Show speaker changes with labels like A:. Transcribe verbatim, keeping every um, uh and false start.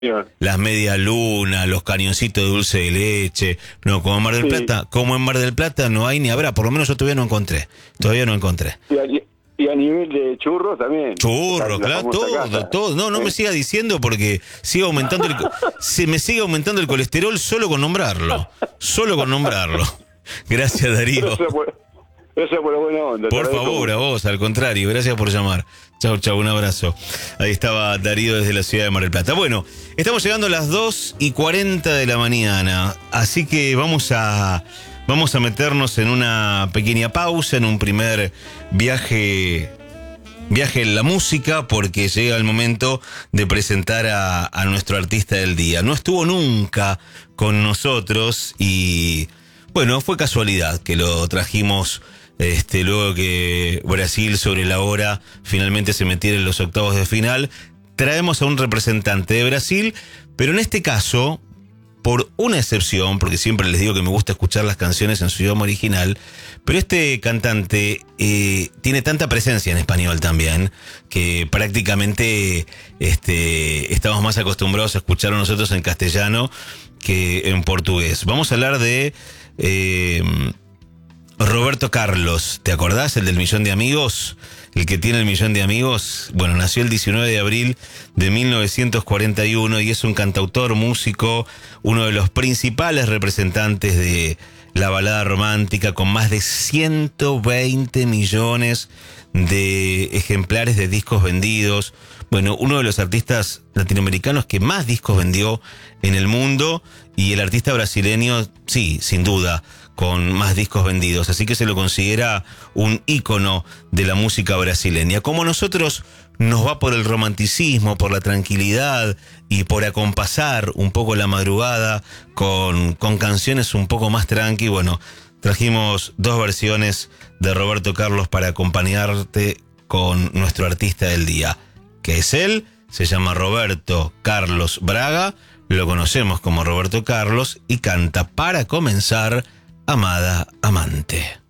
A: las media luna, los cañoncitos de dulce de leche. No, como en Mar del
B: Sí.
A: Plata, como en Mar del Plata no hay ni habrá, por lo menos yo todavía no encontré. Todavía no encontré.
B: Y a, y a nivel de churros también.
A: Churro,
B: La
A: claro,
B: famosa
A: todo,
B: casa.
A: todo. No, no
B: ¿Eh?
A: me siga diciendo porque sigue aumentando el, co- se me sigue aumentando el colesterol solo con nombrarlo. Solo con nombrarlo. Gracias,
B: Pero
A: Darío.
B: eso por, eso por la buena onda. te
A: Por
B: agradezco
A: favor, a
B: mucho.
A: vos, al contrario, gracias por llamar. Chau, chau, un abrazo. Ahí estaba Darío desde la ciudad de Mar del Plata. Bueno, estamos llegando a las dos y cuarenta de la mañana, así que vamos a, vamos a meternos en una pequeña pausa, en un primer viaje, viaje en la música, porque llega el momento de presentar a, a nuestro artista del día. No estuvo nunca con nosotros y, bueno, fue casualidad que lo trajimos. Este, luego que Brasil sobre la hora finalmente se metiera en los octavos de final, traemos a un representante de Brasil, pero en este caso, por una excepción, porque siempre les digo que me gusta escuchar las canciones en su idioma original, pero este cantante eh, tiene tanta presencia en español también, que prácticamente este, estamos más acostumbrados a escucharlo nosotros en castellano que en portugués. Vamos a hablar de... Eh, Roberto Carlos, ¿te acordás? El del millón de amigos, el que tiene el millón de amigos. Bueno, nació el diecinueve de abril de mil novecientos cuarenta y uno y es un cantautor, músico, uno de los principales representantes de la balada romántica, con más de ciento veinte millones de ejemplares de discos vendidos. Bueno, uno de los artistas latinoamericanos que más discos vendió en el mundo, y el artista brasileño, sí, sin duda, con más discos vendidos, así que se lo considera un ícono de la música brasileña. Como nosotros nos va por el romanticismo, por la tranquilidad y por acompasar un poco la madrugada con, con canciones un poco más tranqui, bueno, trajimos dos versiones de Roberto Carlos para acompañarte con nuestro artista del día, que es él, se llama Roberto Carlos Braga, lo conocemos como Roberto Carlos y canta para comenzar Amada Amante.